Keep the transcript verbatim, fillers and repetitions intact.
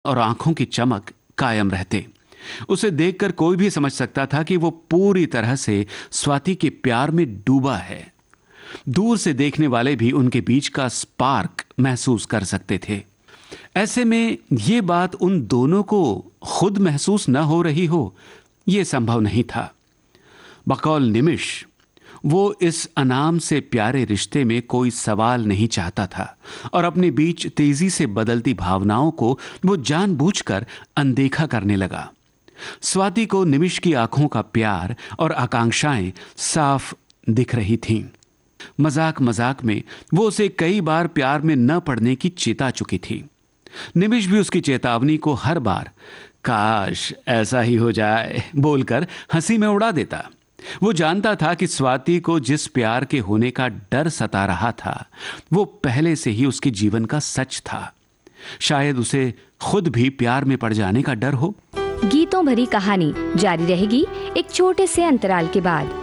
और आंखों की चमक कायम रहते। उसे देखकर कोई भी समझ सकता था कि वो पूरी तरह से स्वाति के प्यार में डूबा है। दूर से देखने वाले भी उनके बीच का स्पार्क महसूस कर सकते थे। ऐसे में ये बात उन दोनों को खुद महसूस न हो रही हो, यह संभव नहीं था। बकौल निमिष, वो इस अनाम से प्यारे रिश्ते में कोई सवाल नहीं चाहता था और अपने बीच तेजी से बदलती भावनाओं को वो जानबूझकर अनदेखा करने लगा। स्वाति को निमिष की आंखों का प्यार और आकांक्षाएं साफ दिख रही थीं। मजाक मजाक में वो उसे कई बार प्यार में न पड़ने की चेता चुकी थी। निमिष भी उसकी चेतावनी को हर बार काश ऐसा ही हो जाए बोलकर हंसी में उड़ा देता। वो जानता था कि स्वाति को जिस प्यार के होने का डर सता रहा था, वो पहले से ही उसके जीवन का सच था। शायद उसे खुद भी प्यार में पड़ जाने का डर हो। गीतों भरी कहानी जारी रहेगी एक छोटे से अंतराल के बाद।